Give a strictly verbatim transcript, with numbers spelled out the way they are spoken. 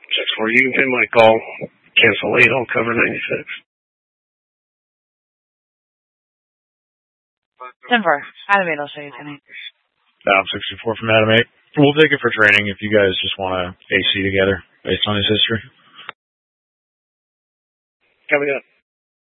six four, you can pin my call. Cancel eight, I'll cover ninety-six. Denver, Adam eight, I'll show you tonight. Adam sixty-four from Adam eight. We'll take it for training if you guys just want to A C together based on his history. Coming up.